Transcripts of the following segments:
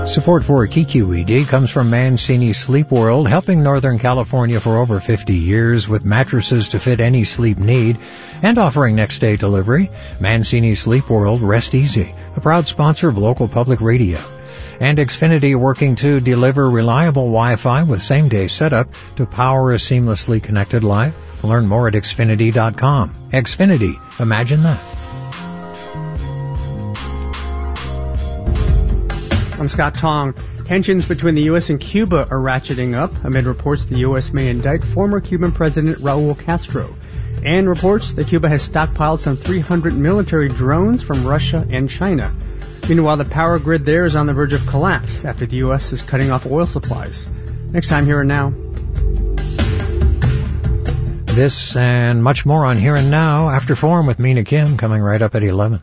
Support for KQED comes from Mancini Sleep World, helping Northern California for over 50 years with mattresses to fit any sleep need and offering next-day delivery. Mancini Sleep World, rest easy, a proud sponsor of local public radio. And Xfinity, working to deliver reliable Wi-Fi with same-day setup to power a seamlessly connected life. Learn more at Xfinity.com. Xfinity, imagine that. I'm Scott Tong. Tensions between the U.S. and Cuba are ratcheting up amid reports the U.S. may indict former Cuban President Raul Castro, and reports that Cuba has stockpiled some 300 military drones from Russia and China. Meanwhile, the power grid there is on the verge of collapse after the U.S. is cutting off oil supplies. Next time, Here and Now. This and much more on Here and Now after Forum with Mina Kim, coming right up at 11.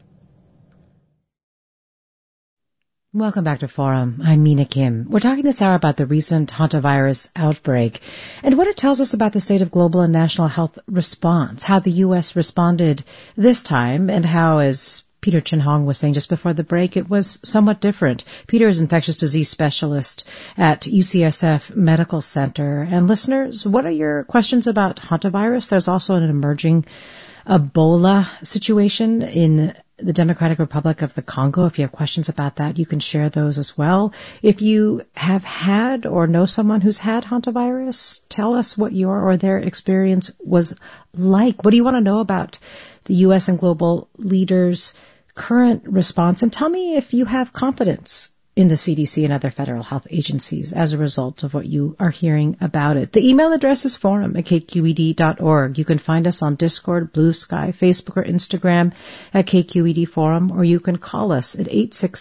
Welcome back to Forum. I'm Mina Kim. We're talking this hour about the recent hantavirus outbreak and what it tells us about the state of global and national health response, how the U.S. responded this time, and how, as Peter Chin-Hong was saying just before the break, it was somewhat different. Peter is infectious disease specialist at UCSF Medical Center. And listeners, what are your questions about hantavirus? There's also an emerging Ebola situation in the Democratic Republic of the Congo. If you have questions about that, you can share those as well. If you have had or know someone who's had hantavirus, tell us what your or their experience was like. What do you want to know about the U.S. and global leaders' current response? And tell me if you have confidence in the CDC and other federal health agencies as a result of what you are hearing about it. The email address is forum@kqed.org. You can find us on Discord, Blue Sky, Facebook, or Instagram at KQED Forum, or you can call us at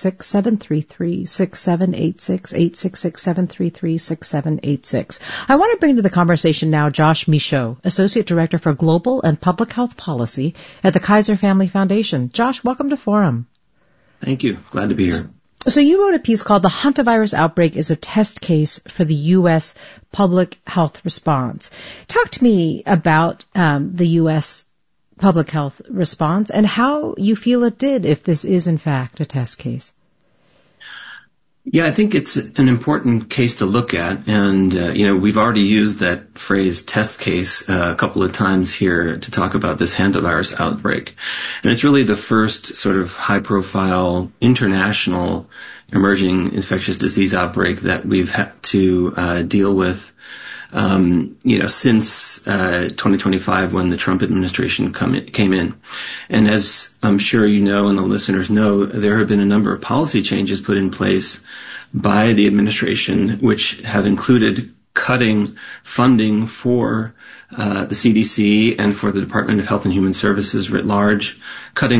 866-733-6786, 866-733-6786. I want to bring to the conversation now Josh Michaud, Associate Director for Global and Public Health Policy at the Kaiser Family Foundation. Josh, welcome to Forum. Thank you. Glad to be here. So you wrote a piece called The Hantavirus Outbreak is a Test Case for the U.S. Public Health Response. Talk to me about the U.S. public health response and how you feel it did, if this is in fact a test case. Yeah, I think it's an important case to look at. And, we've already used that phrase test case a couple of times here to talk about this hantavirus outbreak. And it's really the first sort of high-profile international emerging infectious disease outbreak that we've had to deal with, since 2025 when the Trump administration came in. And as I'm sure you know and the listeners know, there have been a number of policy changes put in place by the administration, which have included cutting funding for the CDC and for the Department of Health and Human Services writ large, cutting